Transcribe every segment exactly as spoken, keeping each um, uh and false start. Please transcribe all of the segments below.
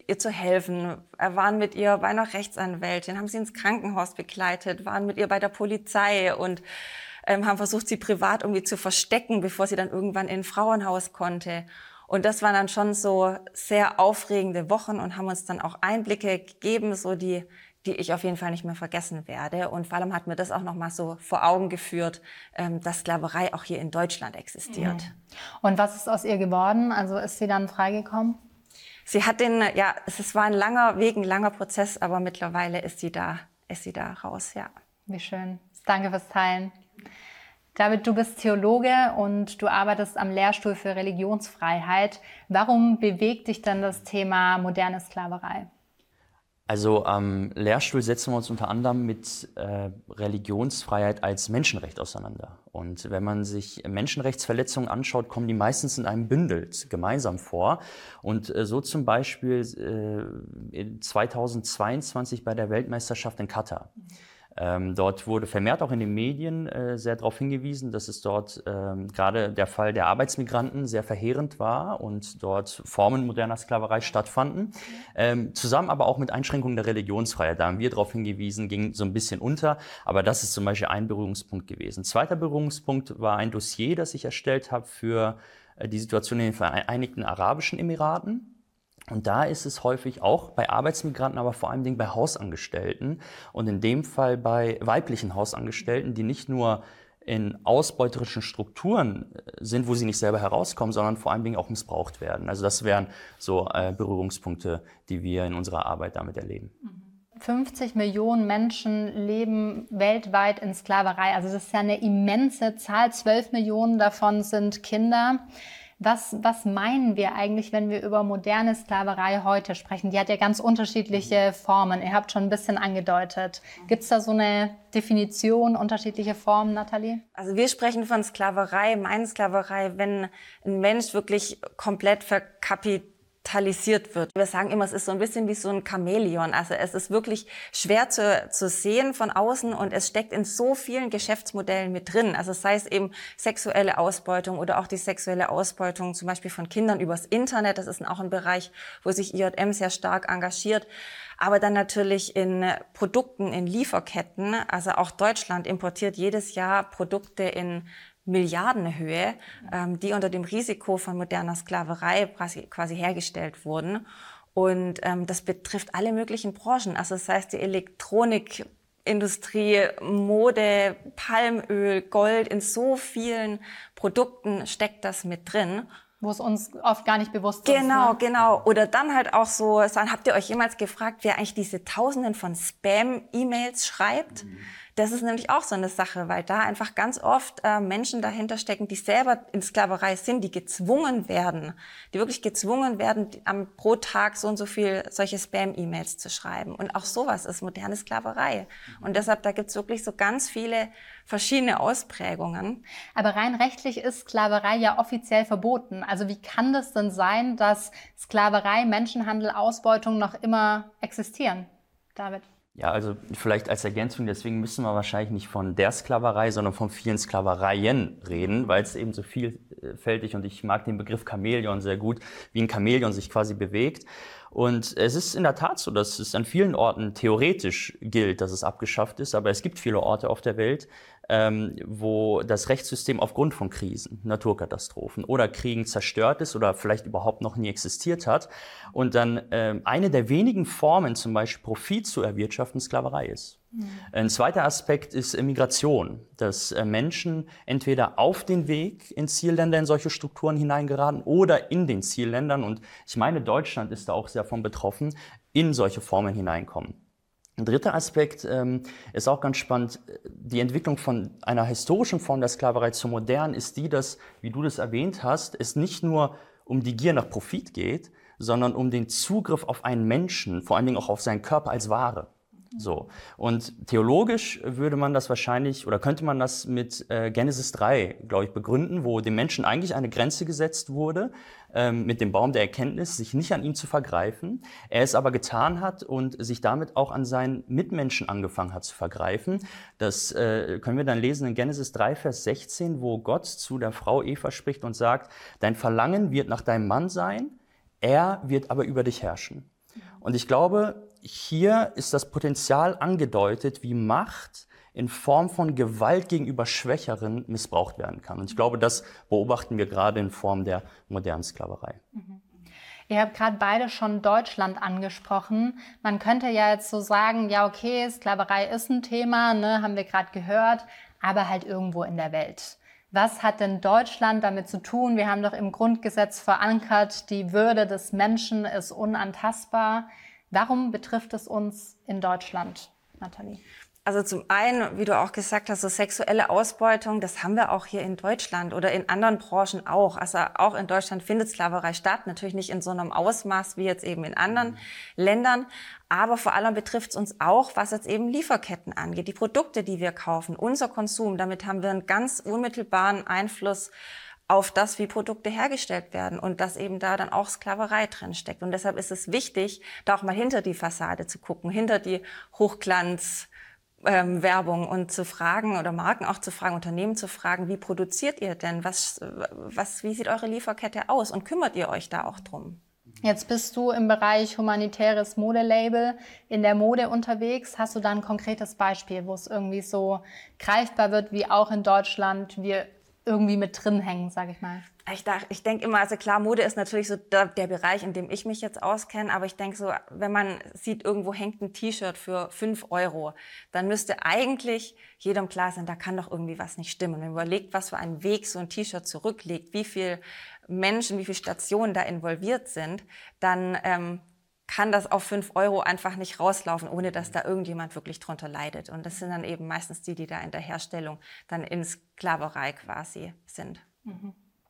ihr zu helfen, waren mit ihr bei einer Rechtsanwältin, haben sie ins Krankenhaus begleitet, waren mit ihr bei der Polizei und ähm, haben versucht, sie privat irgendwie zu verstecken, bevor sie dann irgendwann in ein Frauenhaus konnte. Und das waren dann schon so sehr aufregende Wochen und haben uns dann auch Einblicke gegeben, so die, die ich auf jeden Fall nicht mehr vergessen werde. Und vor allem hat mir das auch noch mal so vor Augen geführt, dass Sklaverei auch hier in Deutschland existiert. Und was ist aus ihr geworden? Also ist sie dann freigekommen? Sie hat den, ja, es war ein langer Weg, ein langer Prozess, aber mittlerweile ist sie da, ist sie da raus, ja. Wie schön. Danke fürs Teilen. David, du bist Theologe und du arbeitest am Lehrstuhl für Religionsfreiheit. Warum bewegt dich denn das Thema moderne Sklaverei? Also am Lehrstuhl setzen wir uns unter anderem mit äh, Religionsfreiheit als Menschenrecht auseinander. Und wenn man sich Menschenrechtsverletzungen anschaut, kommen die meistens in einem Bündel gemeinsam vor. Und äh, so zum Beispiel äh, zweitausendzweiundzwanzig bei der Weltmeisterschaft in Katar. Ähm, dort wurde vermehrt auch in den Medien äh, sehr darauf hingewiesen, dass es dort ähm, gerade der Fall der Arbeitsmigranten sehr verheerend war und dort Formen moderner Sklaverei stattfanden. Ähm, zusammen aber auch mit Einschränkungen der Religionsfreiheit. Da haben wir darauf hingewiesen, ging so ein bisschen unter. Aber das ist zum Beispiel ein Berührungspunkt gewesen. Zweiter Berührungspunkt war ein Dossier, das ich erstellt habe für äh, die Situation in den Vereinigten Arabischen Emiraten. Und da ist es häufig auch bei Arbeitsmigranten, aber vor allen Dingen bei Hausangestellten und in dem Fall bei weiblichen Hausangestellten, die nicht nur in ausbeuterischen Strukturen sind, wo sie nicht selber herauskommen, sondern vor allen Dingen auch missbraucht werden. Also das wären so äh, Berührungspunkte, die wir in unserer Arbeit damit erleben. fünfzig Millionen Menschen leben weltweit in Sklaverei. Also das ist ja eine immense Zahl. zwölf Millionen davon sind Kinder. Was, was meinen wir eigentlich, wenn wir über moderne Sklaverei heute sprechen? Die hat ja ganz unterschiedliche Formen. Ihr habt schon ein bisschen angedeutet. Gibt es da so eine Definition, unterschiedliche Formen, Nathalie? Also wir sprechen von Sklaverei, meinen Sklaverei, wenn ein Mensch wirklich komplett verkapitalisiert wird. Wir sagen immer, es ist so ein bisschen wie so ein Chamäleon. Also es ist wirklich schwer zu, zu sehen von außen und es steckt in so vielen Geschäftsmodellen mit drin. Also sei es eben sexuelle Ausbeutung oder auch die sexuelle Ausbeutung zum Beispiel von Kindern übers Internet. Das ist auch ein Bereich, wo sich I J M sehr stark engagiert. Aber dann natürlich in Produkten, in Lieferketten. Also auch Deutschland importiert jedes Jahr Produkte in Milliardenhöhe, ähm, die unter dem Risiko von moderner Sklaverei quasi, quasi hergestellt wurden. Und ähm, das betrifft alle möglichen Branchen. Also das heißt die Elektronikindustrie, Mode, Palmöl, Gold, in so vielen Produkten steckt das mit drin. Wo es uns oft gar nicht bewusst genau, ist. Genau, ne? genau. Oder dann halt auch so, sagen, habt ihr euch jemals gefragt, wer eigentlich diese Tausenden von Spam-E-Mails schreibt? Mhm. Das ist nämlich auch so eine Sache, weil da einfach ganz oft äh, Menschen dahinter stecken, die selber in Sklaverei sind, die gezwungen werden, die wirklich gezwungen werden, am, pro Tag so und so viel solche Spam-E-Mails zu schreiben. Und auch sowas ist moderne Sklaverei. Und deshalb, da gibt's wirklich so ganz viele verschiedene Ausprägungen. Aber rein rechtlich ist Sklaverei ja offiziell verboten. Also wie kann das denn sein, dass Sklaverei, Menschenhandel, Ausbeutung noch immer existieren? David? Ja, also vielleicht als Ergänzung, deswegen müssen wir wahrscheinlich nicht von der Sklaverei, sondern von vielen Sklavereien reden, weil es eben so vielfältig, und ich mag den Begriff Chamäleon sehr gut, wie ein Chamäleon sich quasi bewegt. Und es ist in der Tat so, dass es an vielen Orten theoretisch gilt, dass es abgeschafft ist, aber es gibt viele Orte auf der Welt, ähm, wo das Rechtssystem aufgrund von Krisen, Naturkatastrophen oder Kriegen zerstört ist oder vielleicht überhaupt noch nie existiert hat. Und dann ähm, eine der wenigen Formen, zum Beispiel Profit zu erwirtschaften, Sklaverei ist. Mhm. Ein zweiter Aspekt ist Migration, dass äh, Menschen entweder auf den Weg in Zielländer in solche Strukturen hineingeraten oder in den Zielländern, und ich meine, Deutschland ist da auch sehr von betroffen, in solche Formen hineinkommen. Ein dritter Aspekt ähm, ist auch ganz spannend. Die Entwicklung von einer historischen Form der Sklaverei zur modernen ist die, dass, wie du das erwähnt hast, es nicht nur um die Gier nach Profit geht, sondern um den Zugriff auf einen Menschen, vor allen Dingen auch auf seinen Körper als Ware. So. Und theologisch würde man das wahrscheinlich, oder könnte man das mit äh, Genesis drei, glaube ich, begründen, wo dem Menschen eigentlich eine Grenze gesetzt wurde, ähm, mit dem Baum der Erkenntnis, sich nicht an ihm zu vergreifen. Er es aber getan hat und sich damit auch an seinen Mitmenschen angefangen hat zu vergreifen. Das äh, können wir dann lesen in Genesis drei, Vers sechzehn, wo Gott zu der Frau Eva spricht und sagt, dein Verlangen wird nach deinem Mann sein, er wird aber über dich herrschen. Und ich glaube, hier ist das Potenzial angedeutet, wie Macht in Form von Gewalt gegenüber Schwächeren missbraucht werden kann. Und ich glaube, das beobachten wir gerade in Form der modernen Sklaverei. Mhm. Ihr habt gerade beide schon Deutschland angesprochen. Man könnte ja jetzt so sagen, ja okay, Sklaverei ist ein Thema, ne, haben wir gerade gehört, aber halt irgendwo in der Welt. Was hat denn Deutschland damit zu tun? Wir haben doch im Grundgesetz verankert, die Würde des Menschen ist unantastbar. Warum betrifft es uns in Deutschland, Nathalie? Also zum einen, wie du auch gesagt hast, so sexuelle Ausbeutung, das haben wir auch hier in Deutschland oder in anderen Branchen auch. Also auch in Deutschland findet Sklaverei statt, natürlich nicht in so einem Ausmaß wie jetzt eben in anderen mhm. Ländern. Aber vor allem betrifft es uns auch, was jetzt eben Lieferketten angeht, die Produkte, die wir kaufen, unser Konsum. Damit haben wir einen ganz unmittelbaren Einfluss auf das, wie Produkte hergestellt werden und dass eben da dann auch Sklaverei drin steckt. Und deshalb ist es wichtig, da auch mal hinter die Fassade zu gucken, hinter die Hochglanz Ähm, Werbung und zu fragen oder Marken auch zu fragen, Unternehmen zu fragen, wie produziert ihr denn? Was, was, wie sieht eure Lieferkette aus? Und kümmert ihr euch da auch drum? Jetzt bist du im Bereich humanitäres Modelabel in der Mode unterwegs. Hast du da ein konkretes Beispiel, wo es irgendwie so greifbar wird, wie auch in Deutschland wir irgendwie mit drin hängen, sage ich mal? Ich, ich denke immer, also klar, Mode ist natürlich so der, der Bereich, in dem ich mich jetzt auskenne, aber ich denke so, wenn man sieht, irgendwo hängt ein T-Shirt für fünf Euro, dann müsste eigentlich jedem klar sein, da kann doch irgendwie was nicht stimmen. Wenn man überlegt, was für einen Weg so ein T-Shirt zurücklegt, wie viele Menschen, wie viele Stationen da involviert sind, dann ähm, kann das auf fünf Euro einfach nicht rauslaufen, ohne dass da irgendjemand wirklich drunter leidet. Und das sind dann eben meistens die, die da in der Herstellung dann in Sklaverei quasi sind. Mhm.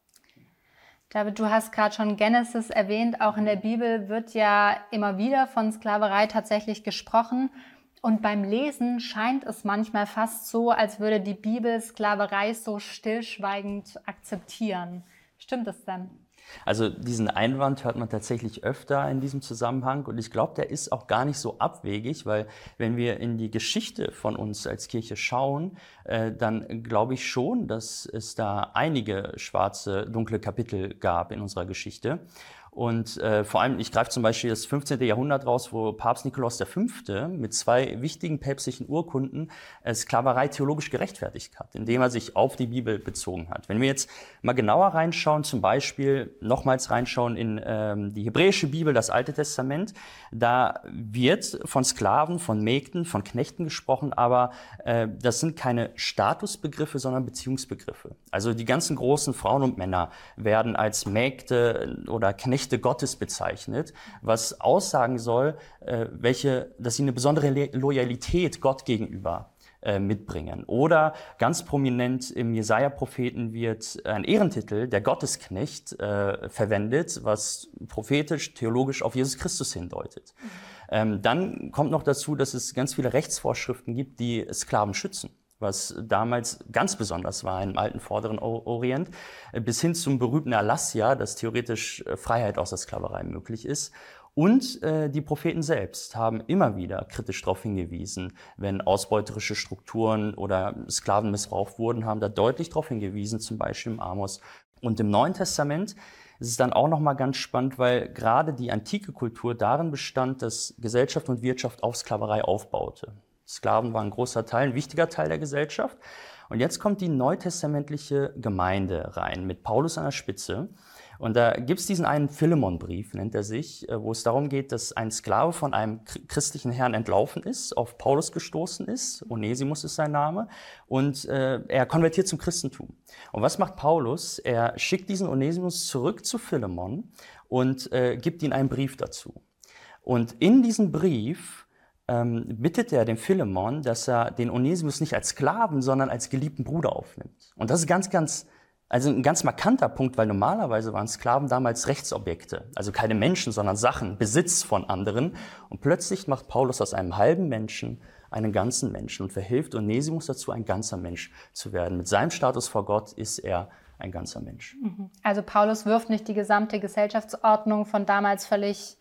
David, du hast gerade schon Genesis erwähnt. Auch in der Bibel wird ja immer wieder von Sklaverei tatsächlich gesprochen. Und beim Lesen scheint es manchmal fast so, als würde die Bibel Sklaverei so stillschweigend akzeptieren. Stimmt das denn? Also diesen Einwand hört man tatsächlich öfter in diesem Zusammenhang und ich glaube, der ist auch gar nicht so abwegig, weil wenn wir in die Geschichte von uns als Kirche schauen, äh, dann glaube ich schon, dass es da einige schwarze, dunkle Kapitel gab in unserer Geschichte. Und äh, vor allem, ich greife zum Beispiel das fünfzehnte. Jahrhundert raus, wo Papst Nikolaus der Fünfte mit zwei wichtigen päpstlichen Urkunden äh, Sklaverei theologisch gerechtfertigt hat, indem er sich auf die Bibel bezogen hat. Wenn wir jetzt mal genauer reinschauen, zum Beispiel nochmals reinschauen in ähm, die hebräische Bibel, das Alte Testament, da wird von Sklaven, von Mägden, von Knechten gesprochen, aber äh, das sind keine Statusbegriffe, sondern Beziehungsbegriffe. Also die ganzen großen Frauen und Männer werden als Mägde oder Knechte Gottes bezeichnet, was aussagen soll, äh, welche, dass sie eine besondere Le- Loyalität Gott gegenüber äh, mitbringen. Oder ganz prominent im Jesaja-Propheten wird ein Ehrentitel, der Gottesknecht, äh, verwendet, was prophetisch, theologisch auf Jesus Christus hindeutet. Mhm. Ähm, dann kommt noch dazu, dass es ganz viele Rechtsvorschriften gibt, die Sklaven schützen, was damals ganz besonders war im alten Vorderen Orient, bis hin zum berühmten Erlassja, dass theoretisch Freiheit aus der Sklaverei möglich ist. Und äh, die Propheten selbst haben immer wieder kritisch darauf hingewiesen, wenn ausbeuterische Strukturen oder Sklaven missbraucht wurden, haben da deutlich darauf hingewiesen, zum Beispiel im Amos. Und im Neuen Testament ist es dann auch nochmal ganz spannend, weil gerade die antike Kultur darin bestand, dass Gesellschaft und Wirtschaft auf Sklaverei aufbaute. Sklaven waren ein großer Teil, ein wichtiger Teil der Gesellschaft. Und jetzt kommt die neutestamentliche Gemeinde rein, mit Paulus an der Spitze. Und da gibt es diesen einen Philemon-Brief, nennt er sich, wo es darum geht, dass ein Sklave von einem christlichen Herrn entlaufen ist, auf Paulus gestoßen ist, Onesimus ist sein Name, und äh, er konvertiert zum Christentum. Und was macht Paulus? Er schickt diesen Onesimus zurück zu Philemon und äh, gibt ihm einen Brief dazu. Und in diesem Brief Ähm, bittet er den Philemon, dass er den Onesimus nicht als Sklaven, sondern als geliebten Bruder aufnimmt. Und das ist ganz, ganz, also ein ganz markanter Punkt, weil normalerweise waren Sklaven damals Rechtsobjekte, also keine Menschen, sondern Sachen, Besitz von anderen. Und plötzlich macht Paulus aus einem halben Menschen einen ganzen Menschen und verhilft Onesimus dazu, ein ganzer Mensch zu werden. Mit seinem Status vor Gott ist er ein ganzer Mensch. Also Paulus wirft nicht die gesamte Gesellschaftsordnung von damals völlig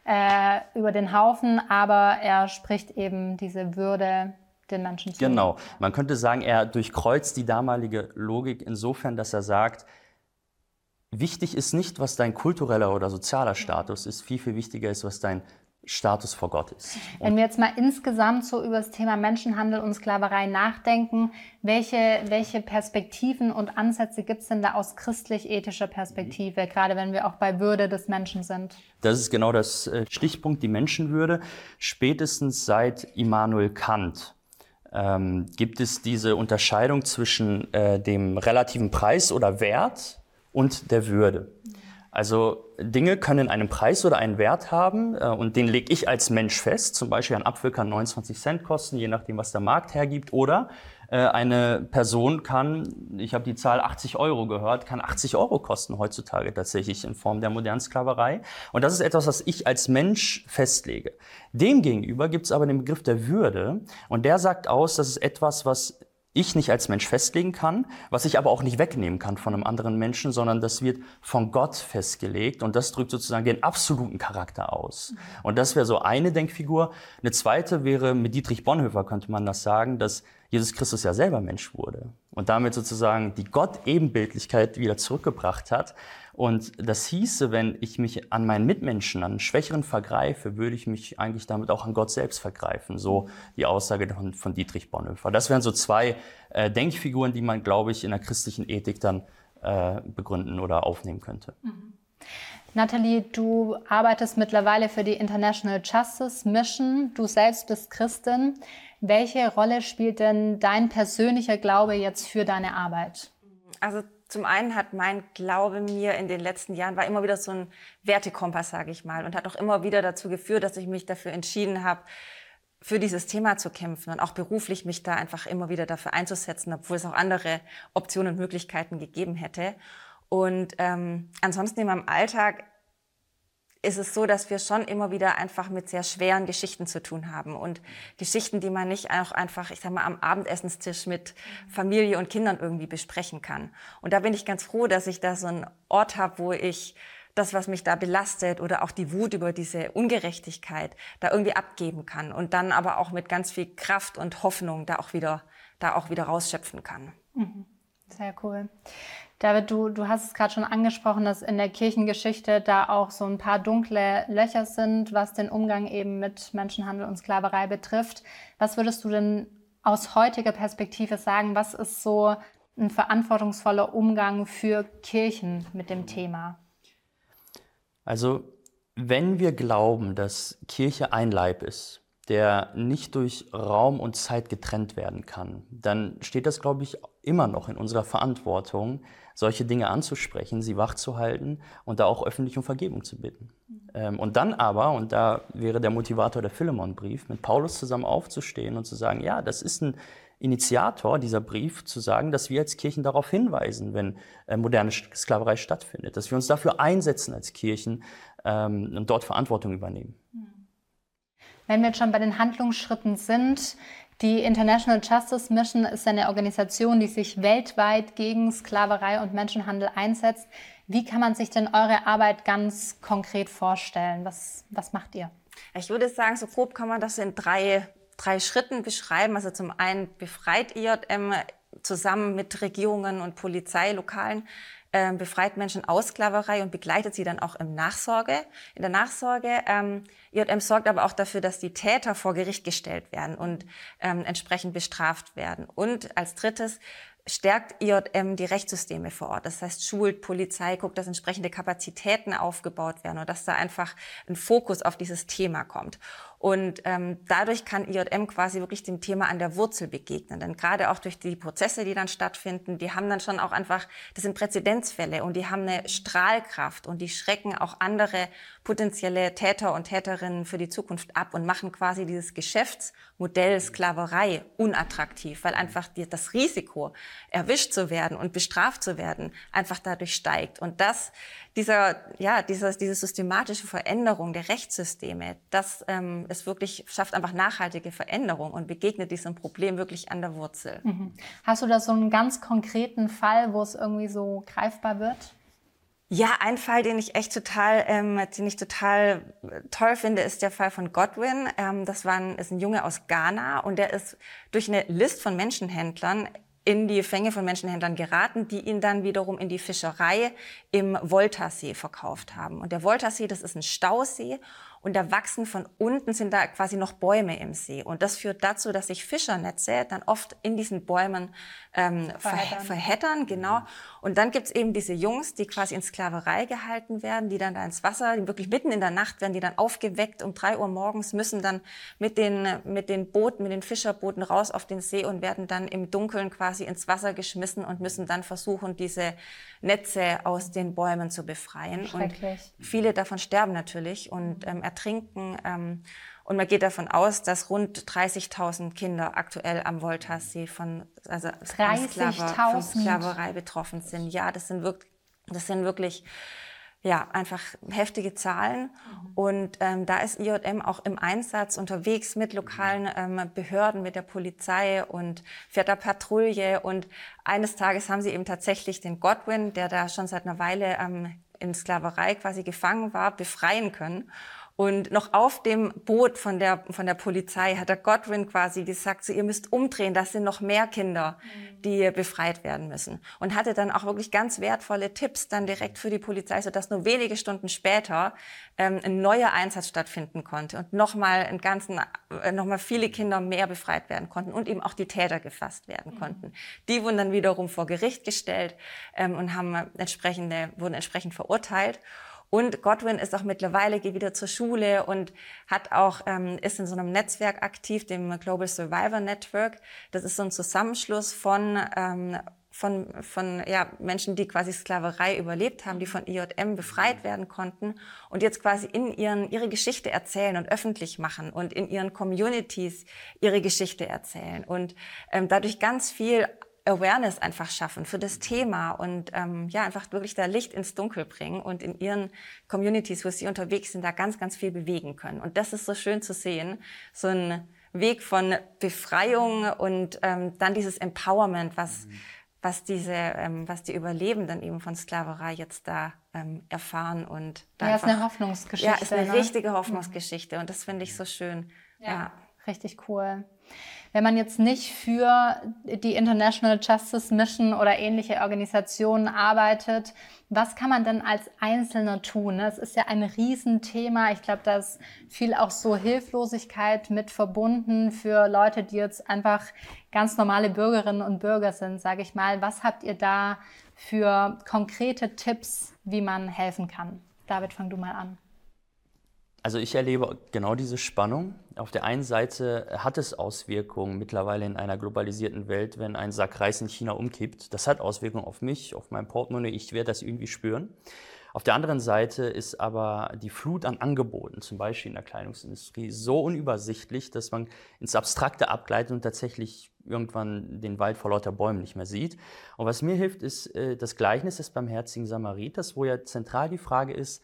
Äh, über den Haufen, aber er spricht eben diese Würde den Menschen zu. Genau. Man könnte sagen, er durchkreuzt die damalige Logik insofern, dass er sagt, wichtig ist nicht, was dein kultureller oder sozialer Status ist, viel, viel wichtiger ist, was dein Status vor Gott ist. Wenn wir jetzt mal insgesamt so über das Thema Menschenhandel und Sklaverei nachdenken, welche, welche Perspektiven und Ansätze gibt es denn da aus christlich-ethischer Perspektive, mhm. gerade wenn wir auch bei Würde des Menschen sind? Das ist genau das Stichpunkt, die Menschenwürde. Spätestens seit Immanuel Kant ähm, gibt es diese Unterscheidung zwischen äh, dem relativen Preis oder Wert und der Würde. Also Dinge können einen Preis oder einen Wert haben äh, und den lege ich als Mensch fest. Zum Beispiel ein Apfel kann neunundzwanzig Cent kosten, je nachdem, was der Markt hergibt. Oder äh, eine Person kann, ich habe die Zahl achtzig Euro gehört, kann achtzig Euro kosten heutzutage tatsächlich in Form der modernen Sklaverei. Und das ist etwas, was ich als Mensch festlege. Demgegenüber gibt es aber den Begriff der Würde und der sagt aus, das ist etwas, was ich nicht als Mensch festlegen kann, was ich aber auch nicht wegnehmen kann von einem anderen Menschen, sondern das wird von Gott festgelegt und das drückt sozusagen den absoluten Charakter aus. Und das wäre so eine Denkfigur. Eine zweite wäre, mit Dietrich Bonhoeffer könnte man das sagen, dass Jesus Christus ja selber Mensch wurde und damit sozusagen die Gott-Ebenbildlichkeit wieder zurückgebracht hat. Und das hieße, wenn ich mich an meinen Mitmenschen, an Schwächeren vergreife, würde ich mich eigentlich damit auch an Gott selbst vergreifen. So die Aussage von, von Dietrich Bonhoeffer. Das wären so zwei äh, Denkfiguren, die man, glaube ich, in der christlichen Ethik dann äh, begründen oder aufnehmen könnte. Mhm. Nathalie, du arbeitest mittlerweile für die International Justice Mission. Du selbst bist Christin. Welche Rolle spielt denn dein persönlicher Glaube jetzt für deine Arbeit? Also zum einen hat mein Glaube mir in den letzten Jahren, war immer wieder so ein Wertekompass, sage ich mal, und hat auch immer wieder dazu geführt, dass ich mich dafür entschieden habe, für dieses Thema zu kämpfen und auch beruflich mich da einfach immer wieder dafür einzusetzen, obwohl es auch andere Optionen und Möglichkeiten gegeben hätte. Und ähm, ansonsten in meinem Alltag ist es so, dass wir schon immer wieder einfach mit sehr schweren Geschichten zu tun haben und Geschichten, die man nicht auch einfach, ich sag mal, am Abendessenstisch mit Familie und Kindern irgendwie besprechen kann. Und da bin ich ganz froh, dass ich da so einen Ort habe, wo ich das, was mich da belastet oder auch die Wut über diese Ungerechtigkeit da irgendwie abgeben kann und dann aber auch mit ganz viel Kraft und Hoffnung da auch wieder, da auch wieder rausschöpfen kann. Mhm. Sehr cool. David, du, du hast es gerade schon angesprochen, dass in der Kirchengeschichte da auch so ein paar dunkle Löcher sind, was den Umgang eben mit Menschenhandel und Sklaverei betrifft. Was würdest du denn aus heutiger Perspektive sagen, was ist so ein verantwortungsvoller Umgang für Kirchen mit dem Thema? Also, wenn wir glauben, dass Kirche ein Leib ist, der nicht durch Raum und Zeit getrennt werden kann, dann steht das, glaube ich, immer noch in unserer Verantwortung, solche Dinge anzusprechen, sie wachzuhalten und da auch öffentlich um Vergebung zu bitten. Mhm. Ähm, und dann aber, und da wäre der Motivator der Philemon-Brief, mit Paulus zusammen aufzustehen und zu sagen, ja, das ist ein Initiator, dieser Brief, zu sagen, dass wir als Kirchen darauf hinweisen, wenn äh, moderne Sklaverei stattfindet, dass wir uns dafür einsetzen als Kirchen ähm, und dort Verantwortung übernehmen. Mhm. Wenn wir jetzt schon bei den Handlungsschritten sind, die International Justice Mission ist eine Organisation, die sich weltweit gegen Sklaverei und Menschenhandel einsetzt. Wie kann man sich denn eure Arbeit ganz konkret vorstellen? Was, was macht ihr? Ich würde sagen, so grob kann man das in drei, drei Schritten beschreiben. Also zum einen befreit I J M zusammen mit Regierungen und Polizei, Lokalen, äh, befreit Menschen aus Sklaverei und begleitet sie dann auch im Nachsorge, in der Nachsorge. Ähm, I J M sorgt aber auch dafür, dass die Täter vor Gericht gestellt werden und ähm, entsprechend bestraft werden. Und als drittes stärkt I J M die Rechtssysteme vor Ort. Das heißt, schult, Polizei, guckt, dass entsprechende Kapazitäten aufgebaut werden und dass da einfach ein Fokus auf dieses Thema kommt. Und ähm, dadurch kann I J M quasi wirklich dem Thema an der Wurzel begegnen. Denn gerade auch durch die Prozesse, die dann stattfinden, die haben dann schon auch einfach, das sind Präzedenzfälle und die haben eine Strahlkraft und die schrecken auch andere potenzielle Täter und Täterinnen für die Zukunft ab und machen quasi dieses Geschäftsmodell Sklaverei unattraktiv, weil einfach die, das Risiko, erwischt zu werden und bestraft zu werden, einfach dadurch steigt. Und das, dieser, ja, dieser, diese systematische Veränderung der Rechtssysteme, das ähm, ist wirklich, schafft einfach nachhaltige Veränderung und begegnet diesem Problem wirklich an der Wurzel. Mhm. Hast du da so einen ganz konkreten Fall, wo es irgendwie so greifbar wird? Ja, ein Fall, den ich echt total, ähm, den ich total toll finde, ist der Fall von Godwin. Ähm, das war ein, ist ein Junge aus Ghana und der ist durch eine List von Menschenhändlern in die Fänge von Menschenhändlern geraten, die ihn dann wiederum in die Fischerei im Volta-See verkauft haben. Und der Volta-See, das ist ein Stausee Und da wachsen von unten, sind da quasi noch Bäume im See. Und das führt dazu, dass sich Fischernetze dann oft in diesen Bäumen ähm, verheddern. verheddern. Genau. Und dann gibt's eben diese Jungs, die quasi in Sklaverei gehalten werden, die dann da ins Wasser, die wirklich mitten in der Nacht werden die dann aufgeweckt um drei Uhr morgens, müssen dann mit den, mit den Booten, mit den Fischerbooten raus auf den See und werden dann im Dunkeln quasi ins Wasser geschmissen und müssen dann versuchen, diese Netze aus den Bäumen zu befreien. Und viele davon sterben natürlich und ähm, ertrinken. Ähm, und man geht davon aus, dass rund dreißigtausend Kinder aktuell am Voltasee von, also von, Sklaver, von Sklaverei betroffen sind. Ja, das sind wirklich, das sind wirklich ja, einfach heftige Zahlen. Mhm. Und ähm, da ist I J M auch im Einsatz unterwegs mit lokalen ähm, Behörden, mit der Polizei und fährt da Patrouille. Und eines Tages haben sie eben tatsächlich den Godwin, der da schon seit einer Weile ähm, in Sklaverei quasi gefangen war, befreien können. Und noch auf dem Boot von der, von der Polizei hat der Godwin quasi gesagt, so, ihr müsst umdrehen, das sind noch mehr Kinder, die befreit werden müssen. Und hatte dann auch wirklich ganz wertvolle Tipps dann direkt für die Polizei, sodass nur wenige Stunden später ähm, ein neuer Einsatz stattfinden konnte und nochmal einen ganzen, äh, nochmal viele Kinder mehr befreit werden konnten und eben auch die Täter gefasst werden konnten. Mhm. Die wurden dann wiederum vor Gericht gestellt ähm, und haben entsprechende, wurden entsprechend verurteilt. Und Godwin ist auch mittlerweile, geht wieder zur Schule und hat auch, ähm, ist in so einem Netzwerk aktiv, dem Global Survivor Network. Das ist so ein Zusammenschluss von, ähm, von, von ja, Menschen, die quasi Sklaverei überlebt haben, die von I J M befreit werden konnten und jetzt quasi in ihren, ihre Geschichte erzählen und öffentlich machen und in ihren Communities ihre Geschichte erzählen und ähm, dadurch ganz viel Awareness einfach schaffen für das Thema und ähm, ja einfach wirklich da Licht ins Dunkel bringen und in ihren Communities, wo sie unterwegs sind, da ganz, ganz viel bewegen können. Und das ist so schön zu sehen, so ein Weg von Befreiung und ähm, dann dieses Empowerment, was mhm. was diese, ähm, was die Überlebenden eben von Sklaverei jetzt da ähm, erfahren und da ja, einfach, ist eine Hoffnungsgeschichte. Ja, ist eine ne? richtige Hoffnungsgeschichte und das finde ich so schön. Ja, ja. Richtig cool. Wenn man jetzt nicht für die International Justice Mission oder ähnliche Organisationen arbeitet, was kann man denn als Einzelner tun? Es ist ja ein Riesenthema. Ich glaube, da ist viel auch so Hilflosigkeit mit verbunden für Leute, die jetzt einfach ganz normale Bürgerinnen und Bürger sind, sage ich mal. Was habt ihr da für konkrete Tipps, wie man helfen kann? David, fang du mal an. Also ich erlebe genau diese Spannung. Auf der einen Seite hat es Auswirkungen mittlerweile in einer globalisierten Welt, wenn ein Sack Reis in China umkippt. Das hat Auswirkungen auf mich, auf mein Portemonnaie. Ich werde das irgendwie spüren. Auf der anderen Seite ist aber die Flut an Angeboten, zum Beispiel in der Kleidungsindustrie, so unübersichtlich, dass man ins Abstrakte abgleitet und tatsächlich irgendwann den Wald vor lauter Bäumen nicht mehr sieht. Und was mir hilft, ist das Gleichnis des barmherzigen Samariters, wo ja zentral die Frage ist,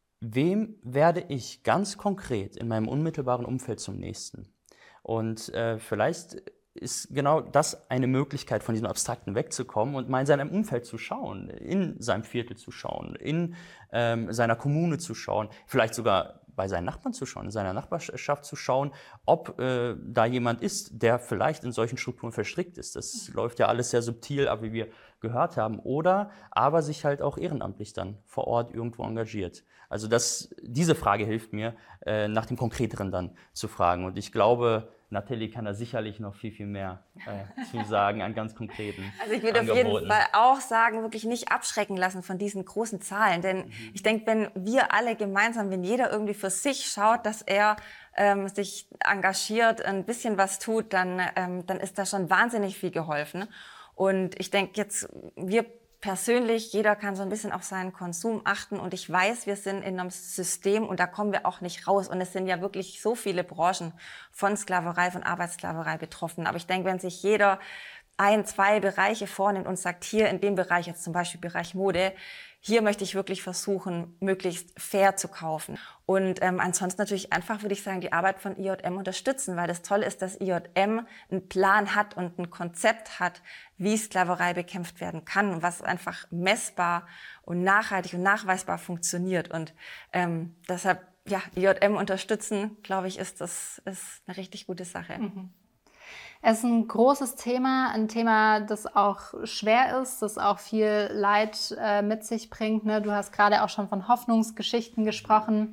wem werde ich ganz konkret in meinem unmittelbaren Umfeld zum Nächsten? Und äh, vielleicht ist genau das eine Möglichkeit, von diesem Abstrakten wegzukommen und mal in seinem Umfeld zu schauen, in seinem Viertel zu schauen, in ähm, seiner Kommune zu schauen, vielleicht sogar bei seinen Nachbarn zu schauen, in seiner Nachbarschaft zu schauen, ob äh, da jemand ist, der vielleicht in solchen Strukturen verstrickt ist. Das mhm. läuft ja alles sehr subtil ab, wie wir gehört haben. Oder aber sich halt auch ehrenamtlich dann vor Ort irgendwo engagiert. Also das, diese Frage hilft mir, äh, nach dem Konkreteren dann zu fragen. Und ich glaube, Nathalie kann da sicherlich noch viel, viel mehr äh, zu sagen an ganz konkreten Also ich würde Angeboten. Auf jeden Fall auch sagen, wirklich nicht abschrecken lassen von diesen großen Zahlen. Denn mhm. ich denke, wenn wir alle gemeinsam, wenn jeder irgendwie für sich schaut, dass er ähm, sich engagiert, ein bisschen was tut, dann, ähm, dann ist da schon wahnsinnig viel geholfen. Und ich denke jetzt, wir persönlich, jeder kann so ein bisschen auf seinen Konsum achten und ich weiß, wir sind in einem System und da kommen wir auch nicht raus und es sind ja wirklich so viele Branchen von Sklaverei, von Arbeitssklaverei betroffen. Aber ich denke, wenn sich jeder ein, zwei Bereiche vornimmt und sagt, hier in dem Bereich, jetzt zum Beispiel Bereich Mode, hier möchte ich wirklich versuchen, möglichst fair zu kaufen. Und ähm, ansonsten natürlich einfach, würde ich sagen, die Arbeit von I J M unterstützen, weil das Tolle ist, dass I J M einen Plan hat und ein Konzept hat, wie Sklaverei bekämpft werden kann, was einfach messbar und nachhaltig und nachweisbar funktioniert. Und ähm, deshalb, ja, I J M unterstützen, glaube ich, ist das ist eine richtig gute Sache. Mhm. Es ist ein großes Thema, ein Thema, das auch schwer ist, das auch viel Leid äh, mit sich bringt. Ne? Du hast gerade auch schon von Hoffnungsgeschichten gesprochen.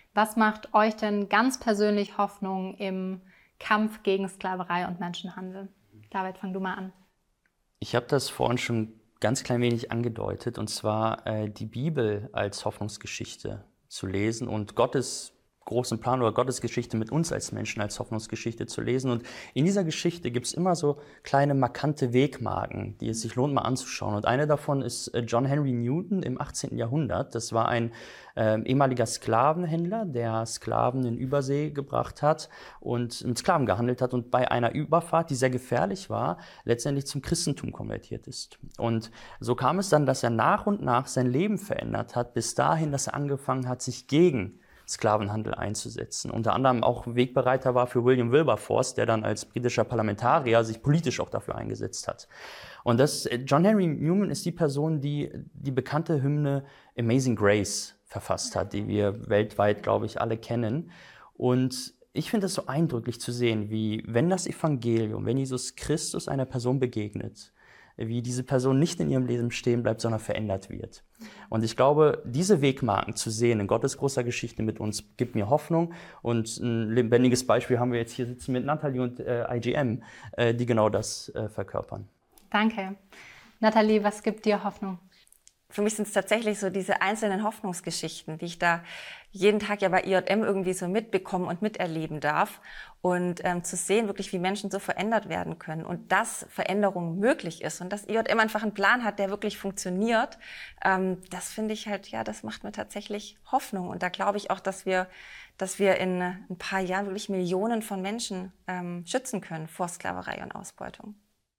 Was macht euch denn ganz persönlich Hoffnung im Kampf gegen Sklaverei und Menschenhandel? David, fang du mal an. Ich habe das vorhin schon ganz klein wenig angedeutet, und zwar äh, die Bibel als Hoffnungsgeschichte zu lesen und Gottes großen Plan oder Gottes Geschichte mit uns als Menschen als Hoffnungsgeschichte zu lesen. Und in dieser Geschichte gibt es immer so kleine markante Wegmarken, die es sich lohnt, mal anzuschauen. Und eine davon ist John Henry Newton im achtzehnten Jahrhundert. Das war ein äh, ehemaliger Sklavenhändler, der Sklaven in Übersee gebracht hat und mit Sklaven gehandelt hat und bei einer Überfahrt, die sehr gefährlich war, letztendlich zum Christentum konvertiert ist. Und so kam es dann, dass er nach und nach sein Leben verändert hat, bis dahin, dass er angefangen hat, sich gegen Sklavenhandel einzusetzen. Unter anderem auch Wegbereiter war für William Wilberforce, der dann als britischer Parlamentarier sich politisch auch dafür eingesetzt hat. Und das, John Henry Newman ist die Person, die die bekannte Hymne Amazing Grace verfasst hat, die wir weltweit, glaube ich, alle kennen. Und ich finde es so eindrücklich zu sehen, wie, wenn das Evangelium, wenn Jesus Christus einer Person begegnet, wie diese Person nicht in ihrem Leben stehen bleibt, sondern verändert wird. Und ich glaube, diese Wegmarken zu sehen in Gottes großer Geschichte mit uns, gibt mir Hoffnung. Und ein lebendiges Beispiel haben wir jetzt hier sitzen mit Nathalie und äh, I G M, äh, die genau das äh, verkörpern. Danke. Nathalie, was gibt dir Hoffnung? Für mich sind es tatsächlich so diese einzelnen Hoffnungsgeschichten, die ich da jeden Tag ja bei I J M irgendwie so mitbekommen und miterleben darf. Und ähm, zu sehen wirklich, wie Menschen so verändert werden können und dass Veränderung möglich ist und dass I J M einfach einen Plan hat, der wirklich funktioniert, ähm, das finde ich halt, ja, das macht mir tatsächlich Hoffnung. Und da glaube ich auch, dass wir, dass wir in ein paar Jahren wirklich Millionen von Menschen ähm, schützen können vor Sklaverei und Ausbeutung.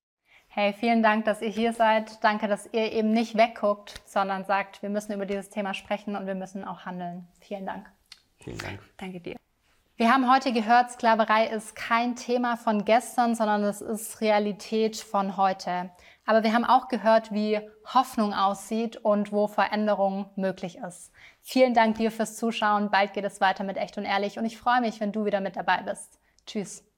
Hey, vielen Dank, dass ihr hier seid. Danke, dass ihr eben nicht wegguckt, sondern sagt, wir müssen über dieses Thema sprechen und wir müssen auch handeln. Vielen Dank. Vielen Dank. Danke dir. Wir haben heute gehört, Sklaverei ist kein Thema von gestern, sondern es ist Realität von heute. Aber wir haben auch gehört, wie Hoffnung aussieht und wo Veränderung möglich ist. Vielen Dank dir fürs Zuschauen. Bald geht es weiter mit Echt und Ehrlich und ich freue mich, wenn du wieder mit dabei bist. Tschüss.